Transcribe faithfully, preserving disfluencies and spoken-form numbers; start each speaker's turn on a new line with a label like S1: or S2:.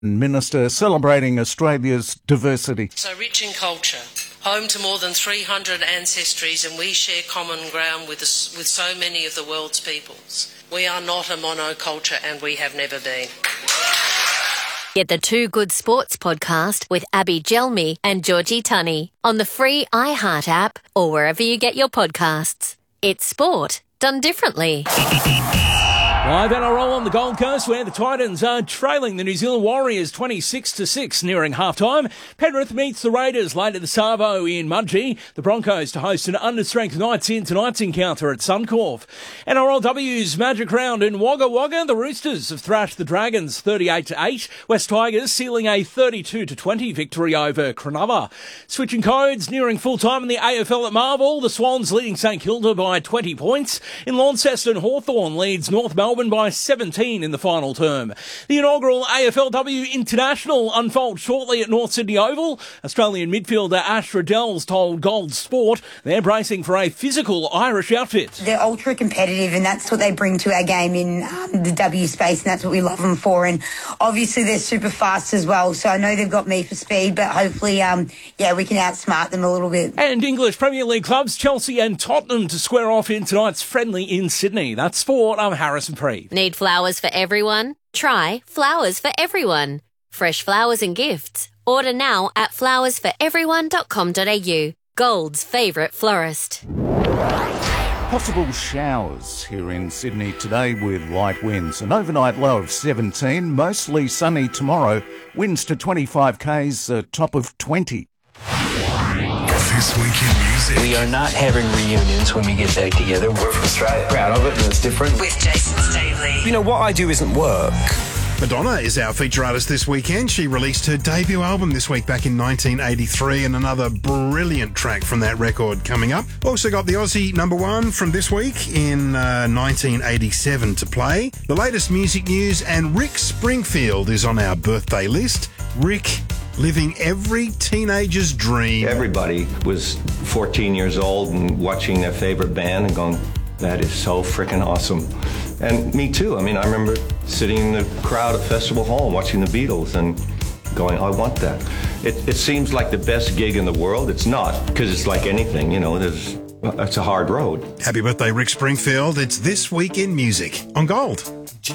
S1: Minister celebrating Australia's diversity.
S2: So rich in culture, home to more than three hundred ancestries, and we share common ground with, us, with so many of the world's peoples. We are not a monoculture, and we have never been.
S3: Get the Two Good Sports podcast with Abby Gelmi and Georgie Tunney on the free iHeart app or wherever you get your podcasts. It's sport done differently.
S4: Live N R L on the Gold Coast, where the Titans are trailing the New Zealand Warriors twenty-six to six nearing half-time. Penrith meets the Raiders late at the Savo in Mudgee. The Broncos to host an understrength Knights in tonight's encounter at Suncorp. N R L W's Magic Round in Wagga Wagga. The Roosters have thrashed the Dragons thirty-eight to eight. West Tigers sealing a thirty-two to twenty victory over Cronulla. Switching codes, nearing full-time in the A F L at Marvel. The Swans leading St Kilda by twenty points. In Launceston, Hawthorn leads North Melbourne by seventeen in the final term. The inaugural A F L W International unfolds shortly at North Sydney Oval. Australian midfielder Ash Riddell's told Gold Sport they're bracing for a physical Irish outfit.
S5: They're ultra competitive, and that's what they bring to our game in um, the W space, and that's what we love them for. And obviously they're super fast as well, so I know they've got me for speed, but hopefully, um, yeah, we can outsmart them a little bit.
S4: And English Premier League clubs Chelsea and Tottenham to square off in tonight's friendly in Sydney. That's sport. I'm Harrison Preeve.
S3: Need flowers for everyone? Try Flowers for Everyone. Fresh flowers and gifts. Order now at flowers for everyone dot com dot a u. Gold's favourite florist.
S1: Possible showers here in Sydney today with light winds. An overnight low of seventeen, mostly sunny tomorrow. Winds to twenty-five k's, a top of twenty.
S6: This Week in Music.
S7: We are not having reunions when we get back together.
S8: We're from Australia. Proud of it, and it's different.
S2: With Jason Stavely.
S8: You know, what I do isn't work.
S6: Madonna is our feature artist this weekend. She released her debut album this week back in nineteen eighty-three, and another brilliant track from that record coming up. Also got the Aussie number one from this week in uh, nineteen eighty-seven to play. The latest music news, and Rick Springfield is on our birthday list. Rick, living every teenager's dream.
S9: Everybody was fourteen years old and watching their favorite band and going, that is so freaking awesome. And me too. I mean, I remember sitting in the crowd at Festival Hall and watching the Beatles and going, I want that. It, it seems like the best gig in the world. It's not, because it's like anything, you know, there's, it's a hard road.
S6: Happy birthday, Rick Springfield. It's This Week in Music on Gold.